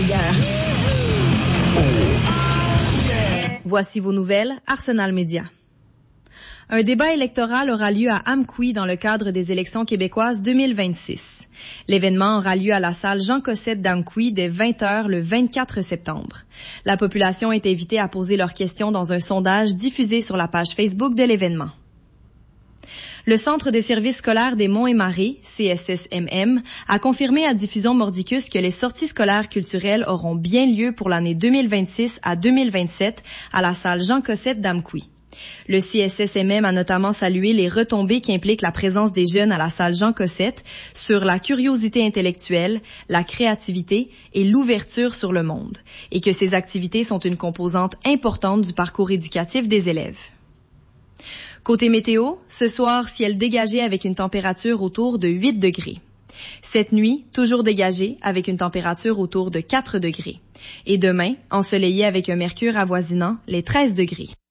hier. Voici vos nouvelles, Arsenal Média. Un débat électoral aura lieu à Amqui dans le cadre des élections québécoises 2026. L'événement aura lieu à la salle Jean Cossette d'Amqui dès 20h le 24 septembre. La population est invitée à poser leurs questions dans un sondage diffusé sur la page Facebook de l'événement. Le Centre de services scolaires des Monts et Marais, CSSMM, a confirmé à Diffusion Mordicus que les sorties scolaires culturelles auront bien lieu pour l'année 2026 à 2027 à la salle Jean Cossette d'Amqui. Le CSSMM a notamment salué les retombées qui impliquent la présence des jeunes à la salle Jean Cossette sur la curiosité intellectuelle, la créativité et l'ouverture sur le monde, et que ces activités sont une composante importante du parcours éducatif des élèves. Côté météo, ce soir, ciel dégagé avec une température autour de 8 degrés. Cette nuit, toujours dégagé avec une température autour de 4 degrés. Et demain, ensoleillé avec un mercure avoisinant les 13 degrés.